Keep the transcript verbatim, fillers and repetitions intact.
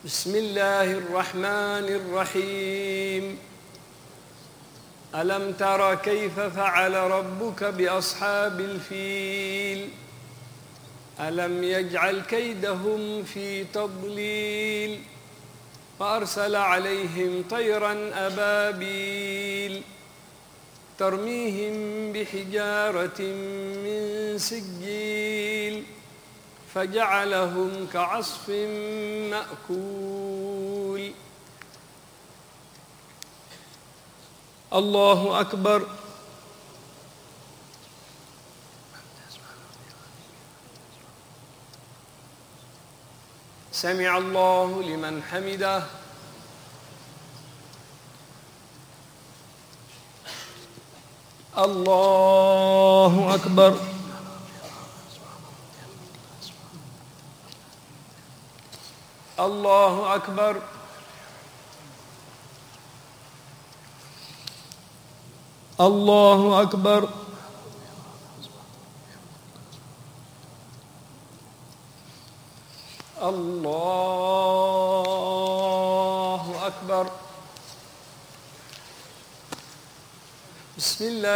بسم الله الرحمن الرحيم ألم تر كيف فعل ربك بأصحاب الفيل ألم يجعل كيدهم في تضليل وأرسل عليهم طيرا أبابيل ترميهم بحجارة من سجيل فجعلهم كعصف مأكول. الله أكبر. سمع الله لمن حمده. الله أكبر. الله أكبر. الله أكبر. الله أكبر. بسم الله.